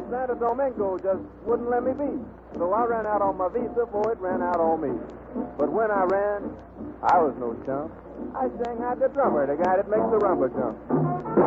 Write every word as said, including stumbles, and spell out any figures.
Santo Domingo just wouldn't let me be. So I ran out on my visa before it ran out on me. But when I ran, I was no chump. I sang like the drummer, the guy that makes the rumba jump.